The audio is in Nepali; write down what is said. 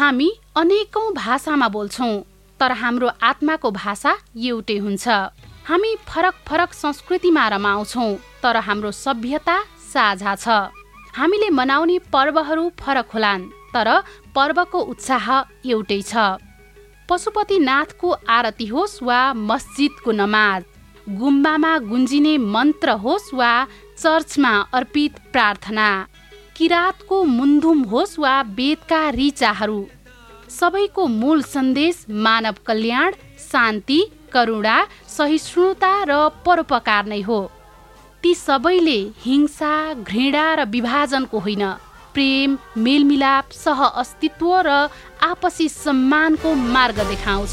हामी अनेकौं भाषामा बोल्छौं, तर हाम्रो आत्माको भाषा एउटै हुन्छ। हामी फरक फरक संस्कृतिमा रमाउँछौं, तर हाम्रो सभ्यता साझा छ। हामीले मनाउने पर्वहरू फरक होलान्, तर पर्वको उत्साह एउटै छ। पशुपतिनाथको आरती होस् वा मस्जिदको नमाज, गुम्बामा गुन्जिने मन्त्र होस् वा चर्चमा अर्पित प्रार्थना, किरातको मुन्धुम होस् वा वेदका ऋचाहरू, सबैको मूल सन्देश मानव कल्याण, शान्ति, करुणा, सहिष्णुता र परोपकार नै हो। ती सबैले हिंसा, घृणा र विभाजनको होइन, प्रेम, मेलमिलाप, सह अस्तित्व र आपसी सम्मानको मार्ग देखाउँछ।